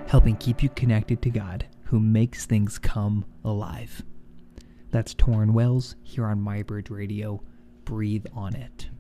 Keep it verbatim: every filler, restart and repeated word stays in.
helping keep you connected to God, who makes things come alive. That's Torrin Wells here on MyBridge Radio. Breathe on it.